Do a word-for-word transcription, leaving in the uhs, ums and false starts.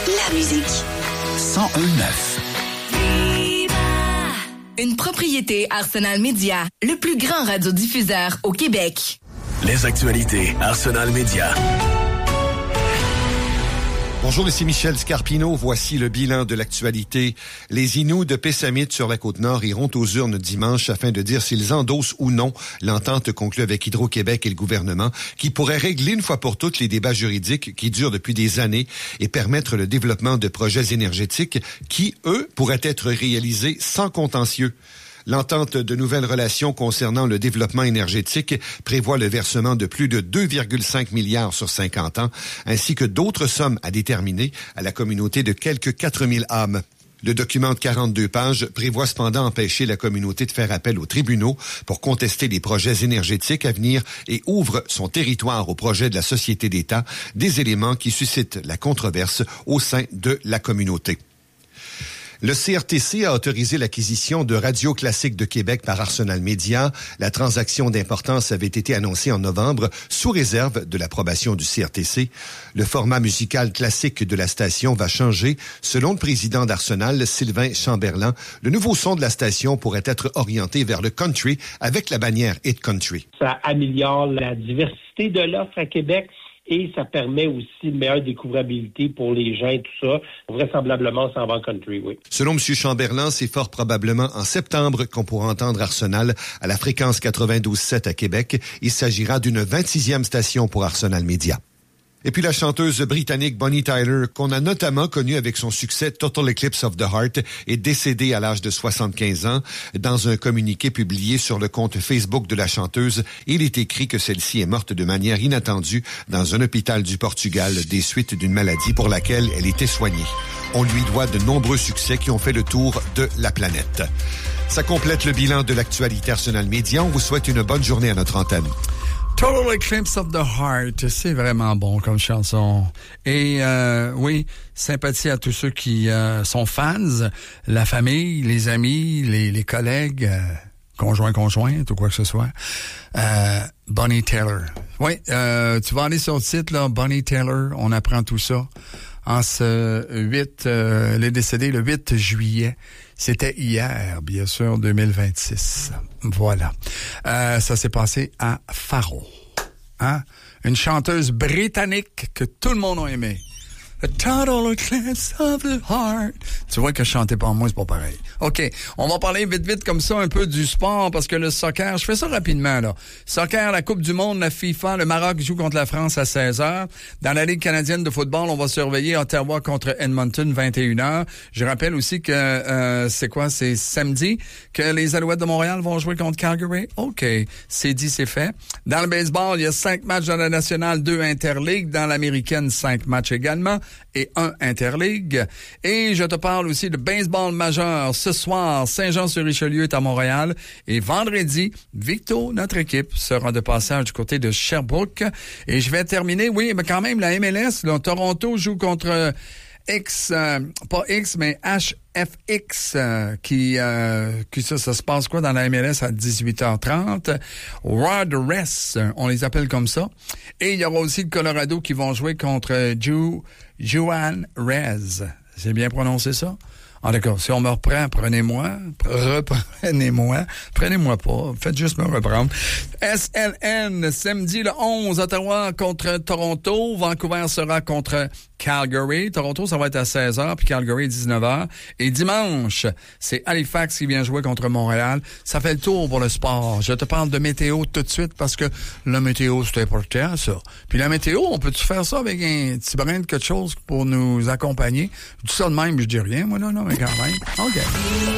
la musique. cent un neuf. Une propriété Arsenal Média, le plus grand radiodiffuseur au Québec. Les actualités Arsenal Média. Bonjour, ici Michel Scarpino. Voici le bilan de l'actualité. Les Inuits de Pessamit sur la Côte-Nord iront aux urnes dimanche afin de dire s'ils endossent ou non l'entente conclue avec Hydro-Québec et le gouvernement qui pourrait régler une fois pour toutes les débats juridiques qui durent depuis des années et permettre le développement de projets énergétiques qui, eux, pourraient être réalisés sans contentieux. L'entente de nouvelles relations concernant le développement énergétique prévoit le versement de plus de deux virgule cinq milliards sur cinquante ans, ainsi que d'autres sommes à déterminer à la communauté de quelques quatre mille âmes. Le document de quarante-deux pages prévoit cependant empêcher la communauté de faire appel aux tribunaux pour contester les projets énergétiques à venir et ouvre son territoire au projet de la Société d'État, des éléments qui suscitent la controverse au sein de la communauté. Le C R T C a autorisé l'acquisition de Radio Classique de Québec par Arsenal Média. La transaction d'importance avait été annoncée en novembre sous réserve de l'approbation du C R T C. Le format musical classique de la station va changer. Selon le président d'Arsenal, Sylvain Chamberlain, le nouveau son de la station pourrait être orienté vers le country avec la bannière Hit Country. Ça améliore la diversité de l'offre à Québec. Et ça permet aussi une meilleure découvrabilité pour les gens et tout ça. Vraisemblablement, ça en va en country, oui. Selon M. Chamberlain, c'est fort probablement en septembre qu'on pourra entendre Arsenal à la fréquence quatre-vingt-douze sept à Québec. Il s'agira d'une vingt-sixième station pour Arsenal Média. Et puis la chanteuse britannique Bonnie Tyler, qu'on a notamment connue avec son succès Total Eclipse of the Heart, est décédée à l'âge de soixante-quinze ans. Dans un communiqué publié sur le compte Facebook de la chanteuse, il est écrit que celle-ci est morte de manière inattendue dans un hôpital du Portugal des suites d'une maladie pour laquelle elle était soignée. On lui doit de nombreux succès qui ont fait le tour de la planète. Ça complète le bilan de l'actualité Arsenal Média. On vous souhaite une bonne journée à notre antenne. Total Eclipse of the Heart, c'est vraiment bon comme chanson. Et euh, oui, sympathie à tous ceux qui euh, sont fans, la famille, les amis, les, les collègues, euh, conjoints, conjointes ou quoi que ce soit. Euh, Bonnie Tyler. Oui, euh, tu vas aller sur le site, là, Bonnie Tyler, on apprend tout ça. En ce huit, euh, elle est décédée le huit juillet. C'était hier, bien sûr, deux mille vingt-six. Voilà. Euh, ça s'est passé à Faro. Hein? Une chanteuse britannique que tout le monde a aimé. A total eclipse of the heart. Tu vois que chanter par moi, c'est pas pareil. OK, on va parler vite, vite comme ça un peu du sport parce que le soccer, je fais ça rapidement, là. Soccer, la Coupe du Monde, la FIFA, le Maroc joue contre la France à seize heures. Dans la Ligue canadienne de football, on va surveiller Ottawa contre Edmonton, vingt et une heures. Je rappelle aussi que, euh, c'est quoi, c'est samedi que les Alouettes de Montréal vont jouer contre Calgary. OK, c'est dit, c'est fait. Dans le baseball, il y a cinq matchs dans la nationale, deux interligues. Dans l'américaine, cinq matchs également. Et un interligue. Et je te parle aussi de baseball majeur. Ce soir, Saint-Jean-sur-Richelieu est à Montréal. Et vendredi, Victo, notre équipe, sera de passage du côté de Sherbrooke. Et je vais terminer, oui, mais quand même, la M L S, là, Toronto joue contre X, euh, pas X, mais H F X, euh, qui, euh, qui ça, ça se passe quoi dans la M L S à dix-huit heures trente. Rod-Rest, on les appelle comme ça. Et il y aura aussi le Colorado qui vont jouer contre Ju, Juan Rez. C'est bien prononcé ça? Ah d'accord, si on me reprend, prenez-moi, reprenez-moi, prenez-moi pas, faites juste me reprendre. S L N, samedi le onze, Ottawa contre Toronto, Vancouver sera contre Calgary, Toronto ça va être à seize heures, puis Calgary dix-neuf heures, et dimanche, c'est Halifax qui vient jouer contre Montréal, ça fait le tour pour le sport. Je te parle de météo tout de suite parce que la météo c'est important ça. Puis la météo, on peut-tu faire ça avec un petit brin de quelque chose pour nous accompagner? Je dis ça de même, je dis rien, moi non, non, mais quand même. OK.